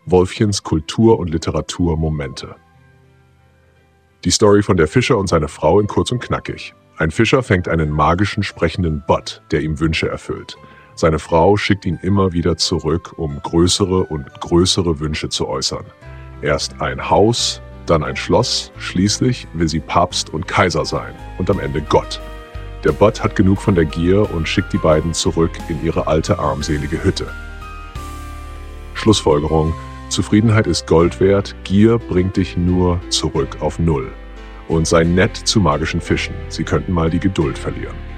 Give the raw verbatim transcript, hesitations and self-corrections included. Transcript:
Wolfchens Kultur- und Literaturmomente. Die Story von der Fischer und seiner Frau in kurz und knackig. Ein Fischer fängt einen magischen, sprechenden Bot, der ihm Wünsche erfüllt. Seine Frau schickt ihn immer wieder zurück, um größere und größere Wünsche zu äußern. Erst ein Haus, dann ein Schloss, schließlich will sie Papst und Kaiser sein und am Ende Gott. Der Bot hat genug von der Gier und schickt die beiden zurück in ihre alte, armselige Hütte. Schlussfolgerung: Zufriedenheit ist Gold wert, Gier bringt dich nur zurück auf Null. Und sei nett zu magischen Fischen, sie könnten mal die Geduld verlieren.